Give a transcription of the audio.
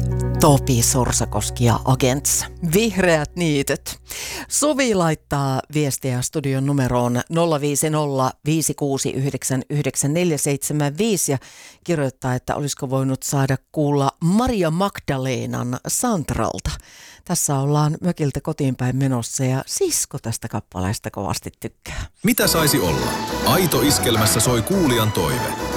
Topi Sorsakoski ja Agents. Vihreät niityt. Suvi laittaa viestiä studion numeroon 050 5699475 ja kirjoittaa, että olisiko voinut saada kuulla Maria Magdalenan Santralta. Tässä ollaan mökiltä kotiin päin menossa ja sisko tästä kappaleesta kovasti tykkää. Mitä saisi olla? Aito iskelmässä soi kuulijan toive.